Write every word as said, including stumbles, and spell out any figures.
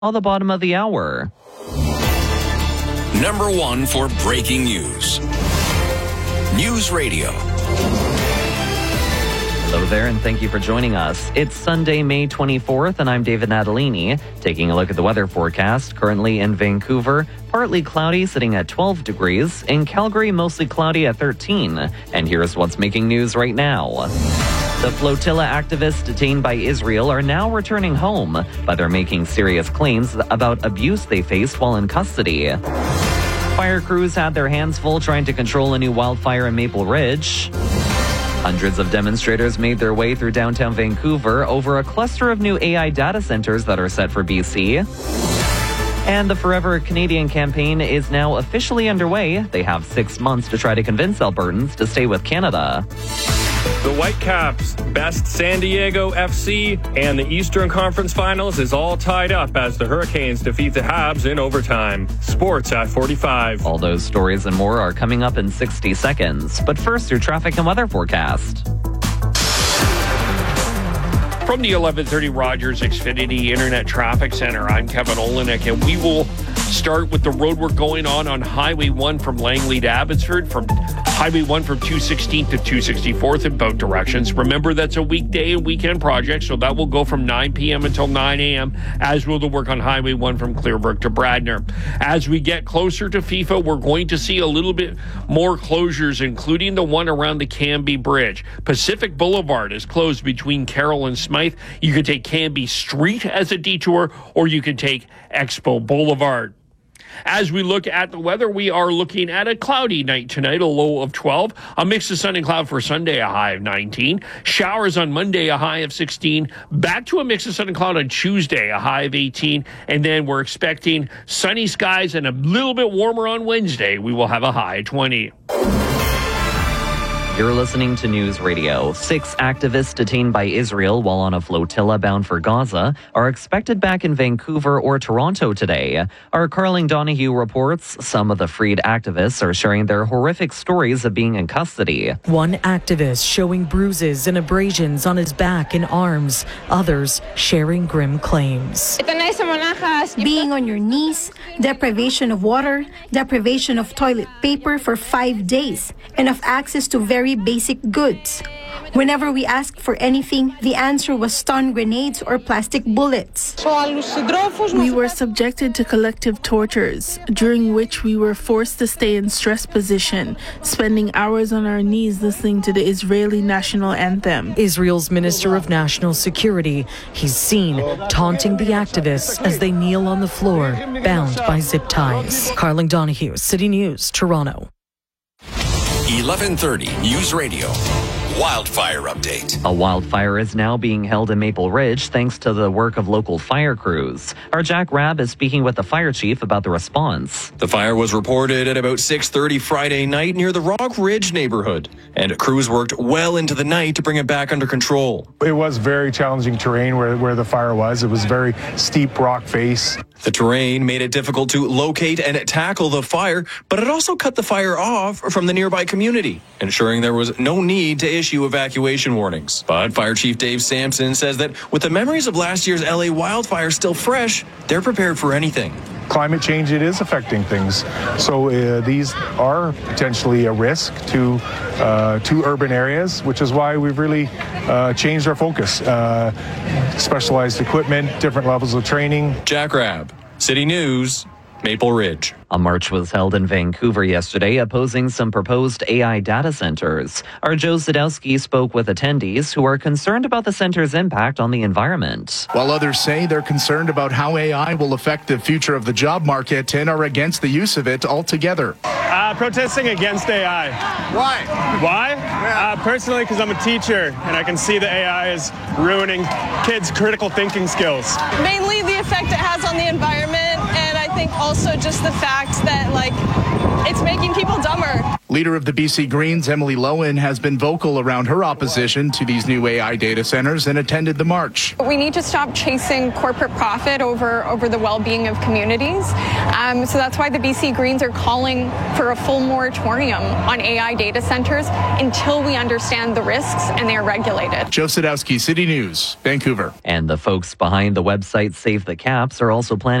On the bottom of the hour. Number one for breaking news. News Radio. Hello there, and thank you for joining us. It's Sunday, May twenty-fourth, and I'm David Natalini. Taking a look at the weather forecast. Currently in Vancouver, partly cloudy, sitting at twelve degrees. In Calgary, mostly cloudy at thirteen. And here's what's making news right now. The flotilla activists detained by Israel are now returning home, but they're making serious claims about abuse they faced while in custody. Fire crews had their hands full trying to control a new wildfire in Maple Ridge. Hundreds of demonstrators made their way through downtown Vancouver over a cluster of new A I data centers that are set for B C. And the Forever Canadian campaign is now officially underway. They have six months to try to convince Albertans to stay with Canada. The Whitecaps best San Diego F C, and the Eastern Conference Finals is all tied up as the Hurricanes defeat the Habs in overtime. Sports at forty-five. All those stories and more are coming up in sixty seconds. But first, your traffic and weather forecast. From the eleven thirty Rogers Xfinity Internet Traffic Center, I'm Kevin Olenek, and we will start with the road work going on on Highway one from Langley to Abbotsford, from Highway one from two sixteenth to two sixty-fourth in both directions. Remember, that's a weekday and weekend project, so that will go from nine p.m. until nine a.m., as will the work on Highway one from Clearbrook to Bradner. As we get closer to FIFA, we're going to see a little bit more closures, including the one around the Canby Bridge. Pacific Boulevard is closed between Carroll and Smythe. You can take Canby Street as a detour, or you can take Expo Boulevard. As we look at the weather, we are looking at a cloudy night tonight, a low of twelve. A mix of sun and cloud for Sunday, a high of nineteen. Showers on Monday, a high of sixteen. Back to a mix of sun and cloud on Tuesday, a high of eighteen. And then we're expecting sunny skies and a little bit warmer on Wednesday. We will have a high of twenty. You're listening to News Radio. Six activists detained by Israel while on a flotilla bound for Gaza are expected back in Vancouver or Toronto today. Our Carling Donahue reports some of the freed activists are sharing their horrific stories of being in custody. One activist showing bruises and abrasions on his back and arms. Others sharing grim claims. Being on your knees, deprivation of water, deprivation of toilet paper for five days, and of access to very basic goods. Whenever we asked for anything, the answer was stun grenades or plastic bullets. We were subjected to collective tortures, during which we were forced to stay in stress position, spending hours on our knees listening to the Israeli national anthem. Israel's Minister of National Security, he's seen taunting the activists as they kneel on the floor, bound by zip ties. Carling Donahue, City News, Toronto. eleven thirty News Radio. Wildfire update. A wildfire is now being held in Maple Ridge thanks to the work of local fire crews. Our Jack Rabb is speaking with the fire chief about the response. The fire was reported at about six thirty Friday night near the Rock Ridge neighborhood, and crews worked well into the night to bring it back under control. It was very challenging terrain where, where the fire was. It was very steep rock face. The terrain made it difficult to locate and tackle the fire, but it also cut the fire off from the nearby community, ensuring there was no need to issue evacuation warnings. But Fire Chief Dave Sampson says that with the memories of last year's L A wildfire still fresh, they're prepared for anything. Climate change, it is affecting things. So uh, these are potentially a risk to uh, to urban areas, which is why we've really uh, changed our focus. Uh, specialized equipment, different levels of training. Jack Rabb, City News, Maple Ridge. A march was held in Vancouver yesterday opposing some proposed A I data centers. Our Joe Sadowski spoke with attendees who are concerned about the center's impact on the environment. While others say they're concerned about how A I will affect the future of the job market and are against the use of it altogether. Uh, protesting against A I. Why? Why? Uh, personally, because I'm a teacher and I can see that A I is ruining kids' critical thinking skills. Mainly the effect it has on the environment, and I think also just the fact that, like, it's making people dumber. Leader of the B C Greens, Emily Lowen, has been vocal around her opposition to these new A I data centers and attended the march. We need to stop chasing corporate profit over, over the well-being of communities. Um, so that's why the B C Greens are calling for a full moratorium on A I data centers until we understand the risks and they are regulated. Joe Sadowski, City News, Vancouver. And the folks behind the website Save the Caps are also planning